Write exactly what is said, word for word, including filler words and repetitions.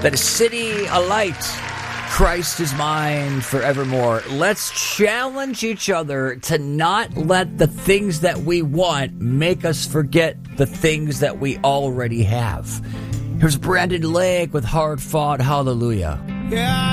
that a city alight, Christ is mine forevermore. Let's challenge each other to not let the things that we want make us forget the things that we already have. Here's Brandon Lake with Hard Fought Hallelujah. Yeah.